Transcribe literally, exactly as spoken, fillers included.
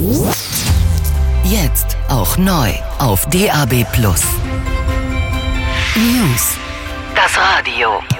Jetzt auch neu auf D A B plus. News. Das Radio.